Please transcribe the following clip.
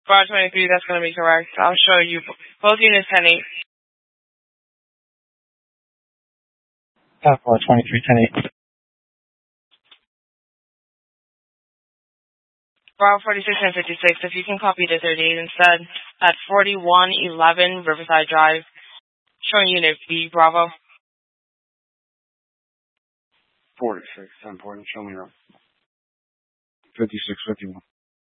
Bar 23, that's going to be correct. I'll show you both units 10-8. Bar 23, 10-8. Bravo 46 and 56, if you can copy the 38 instead, at 4111 Riverside Drive. Showing unit B, Bravo. 46, 10 point, show me around. 56, 51.